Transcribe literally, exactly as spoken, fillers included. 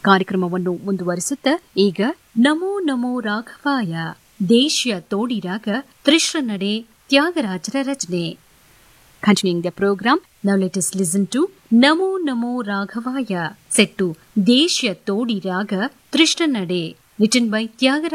ಕಾರ್ಯಕ್ರಮವನ್ನು ಮುಂದುವರಿಸುತ್ತಾ ಈಗ ನಮೋ ನಮೋ ರಾಘವಾಯ ದೇಶೀಯ ತೋಡಿರಾಗ ತ್ರಿಶ್ರ ನಡೆ ತ್ಯಾಗರಾಜರ ರಚನೆ. Continuing the program, now let us listen to Namo Namo Raghavaya, set to Deshya Todi Raga Trishna Nade, written by Tyagaraja.